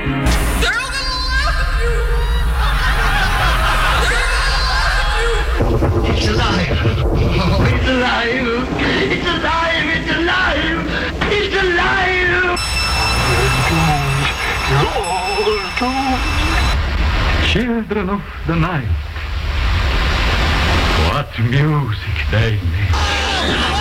They're all gonna laugh at you. It's alive! Oh, it's alive! It's alive! It's alive! It's alive! Children of the night, what music they make.